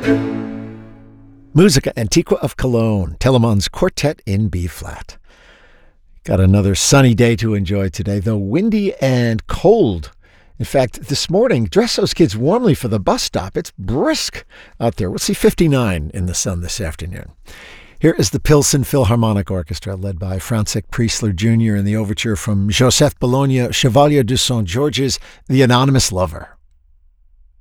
Musica Antiqua of Cologne, Telemann's Quartet in B-flat. Got another sunny day to enjoy today, though windy and cold. In fact, this morning, dress those kids warmly for the bus stop. It's brisk out there. We'll see 59 in the sun this afternoon. Here is the Pilsen Philharmonic Orchestra, led by František Priesler Jr. in the overture from Joseph Bologna, Chevalier de St. George's The Anonymous Lover.